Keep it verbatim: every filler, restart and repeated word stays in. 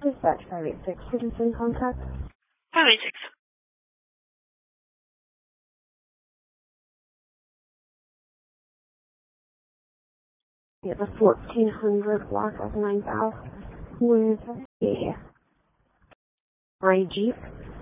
Dispatch five eight six, citizen contact. five eight six. Yeah, the fourteen hundred block of nine thousand with a gray Jeep.